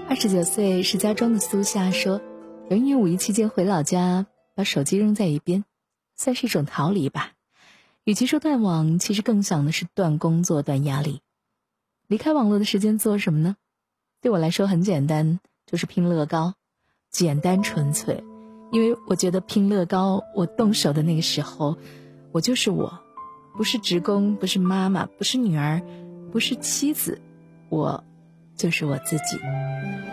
29岁石家庄的苏夏说，有一年5一期间回老家，把手机扔在一边，算是一种逃离吧。与其说断网，其实更想的是断工作、断压力。离开网络的时间做什么呢？对我来说很简单，就是拼乐高，简单纯粹。因为我觉得拼乐高，我动手的那个时候，我就是我，不是职工，不是妈妈，不是女儿，不是妻子，我就是我自己。